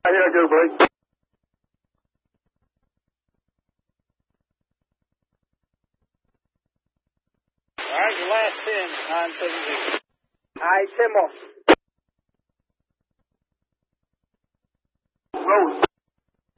here, Joe Blake. All right, your last 10, 970. Ahí, Chemo. Roll.